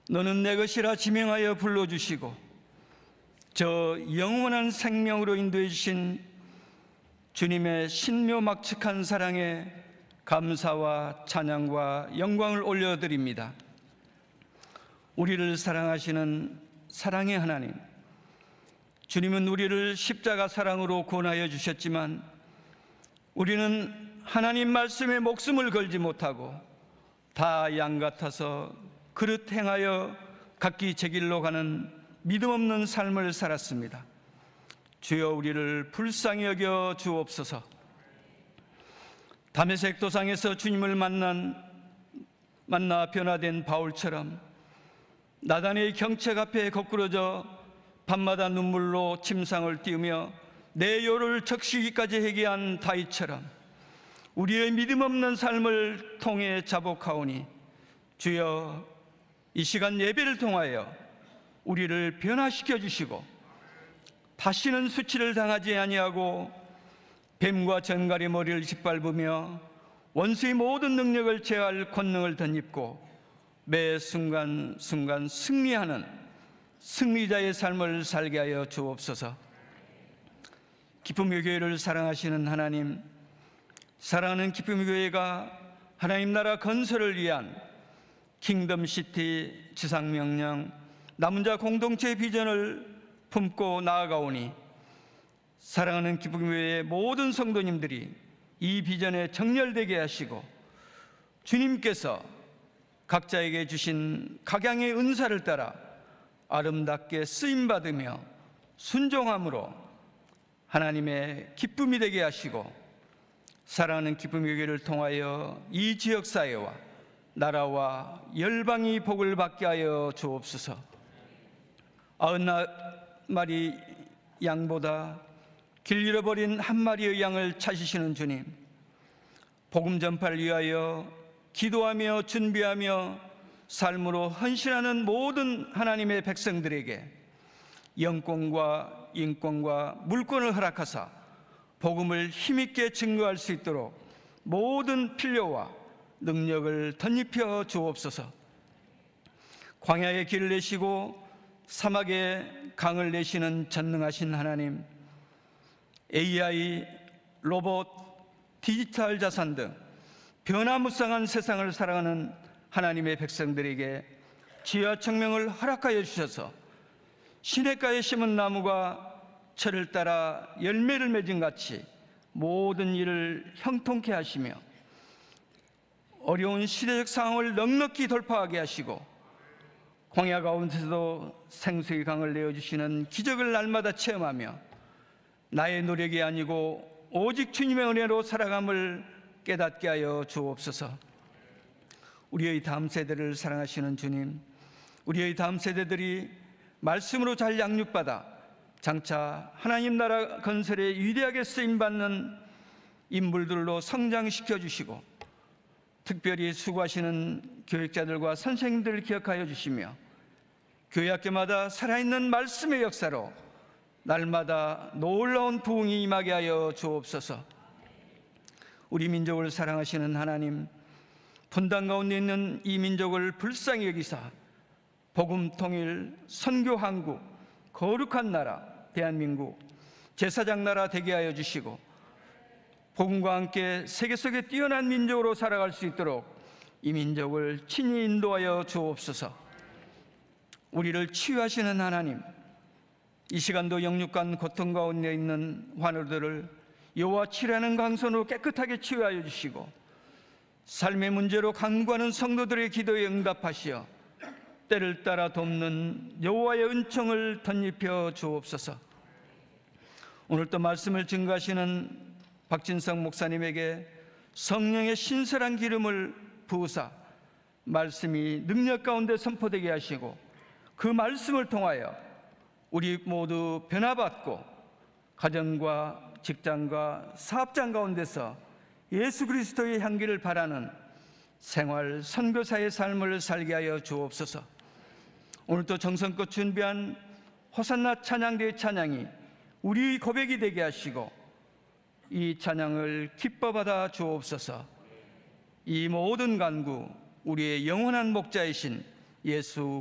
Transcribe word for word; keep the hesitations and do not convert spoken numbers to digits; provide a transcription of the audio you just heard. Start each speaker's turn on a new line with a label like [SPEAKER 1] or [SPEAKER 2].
[SPEAKER 1] 너는 내 것이라 지명하여 불러주시고 저 영원한 생명으로 인도해 주신 주님의 신묘막측한 사랑에 감사와 찬양과 영광을 올려드립니다. 우리를 사랑하시는 사랑의 하나님, 주님은 우리를 십자가 사랑으로 구원하여 주셨지만 우리는 하나님 말씀에 목숨을 걸지 못하고 다 양 같아서 그릇 행하여 각기 제 길로 가는 믿음 없는 삶을 살았습니다. 주여, 우리를 불쌍히 여겨 주옵소서. 다메섹 도상에서 주님을 만난 만나 변화된 바울처럼 나단의 경책 앞에 거꾸러져 밤마다 눈물로 침상을 띄우며 내 요를 적시기까지 회개한 다윗처럼 우리의 믿음 없는 삶을 통해 자복하오니 주여, 이 시간 예배를 통하여 우리를 변화시켜 주시고 다시는 수치를 당하지 아니하고 뱀과 전갈의 머리를 짓밟으며 원수의 모든 능력을 제할 권능을 덧입고 매 순간순간 승리하는 승리자의 삶을 살게 하여 주옵소서. 기쁨의 교회를 사랑하시는 하나님, 사랑하는 기쁨의 교회가 하나님 나라 건설을 위한 킹덤시티 지상명령 남은 자 공동체 비전을 품고 나아가오니 사랑하는 기쁨의 교회의 모든 성도님들이 이 비전에 정렬되게 하시고 주님께서 각자에게 주신 각양의 은사를 따라 아름답게 쓰임받으며 순종함으로 하나님의 기쁨이 되게 하시고 사랑하는 기쁨의 교회를 통하여 이 지역사회와 나라와 열방이 복을 받게 하여 주옵소서. 아흔 마리 양보다 길 잃어버린 한 마리의 양을 찾으시는 주님, 복음 전파를 위하여 기도하며 준비하며 삶으로 헌신하는 모든 하나님의 백성들에게 영권과 인권과 물권을 허락하사 복음을 힘있게 증거할 수 있도록 모든 필요와 능력을 덧입혀 주옵소서. 광야에 길을 내시고 사막에 강을 내시는 전능하신 하나님, 에이아이, 로봇, 디지털 자산 등 변화무쌍한 세상을 살아가는 하나님의 백성들에게 지혜와 청명을 허락하여 주셔서 시냇가에 심은 나무가 철을 따라 열매를 맺은 같이 모든 일을 형통케 하시며 어려운 시대적 상황을 넉넉히 돌파하게 하시고 광야 가운데서도 생수의 강을 내어주시는 기적을 날마다 체험하며 나의 노력이 아니고 오직 주님의 은혜로 살아감을 깨닫게 하여 주옵소서. 우리의 다음 세대를 사랑하시는 주님, 우리의 다음 세대들이 말씀으로 잘 양육받아 장차 하나님 나라 건설에 위대하게 쓰임받는 인물들로 성장시켜 주시고 특별히 수고하시는 교육자들과 선생님들을 기억하여 주시며 교회 학교마다 살아있는 말씀의 역사로 날마다 놀라운 부흥이 임하게 하여 주옵소서. 우리 민족을 사랑하시는 하나님, 분단 가운데 있는 이 민족을 불쌍히 여기사 복음 통일, 선교 한국, 거룩한 나라 대한민국 제사장 나라 되게 하여 주시고 복음과 함께 세계 속에 뛰어난 민족으로 살아갈 수 있도록 이 민족을 친히 인도하여 주옵소서. 우리를 치유하시는 하나님, 이 시간도 영육간 고통 가운데 있는 환우들을 여호와 치료하는 강선으로 깨끗하게 치유하여 주시고 삶의 문제로 간구하는 성도들의 기도에 응답하시어 때를 따라 돕는 여호와의 은총을 덧입혀 주옵소서. 오늘 또 말씀을 증거하시는 박진성 목사님에게 성령의 신설한 기름을 부으사 말씀이 능력 가운데 선포되게 하시고 그 말씀을 통하여 우리 모두 변화받고 가정과 직장과 사업장 가운데서 예수 그리스도의 향기를 바라는 생활 선교사의 삶을 살게 하여 주옵소서. 오늘도 정성껏 준비한 호산나 찬양대의 찬양이 우리 고백이 되게 하시고 이 찬양을 기뻐 받아 주옵소서. 이 모든 간구 우리의 영원한 목자이신 예수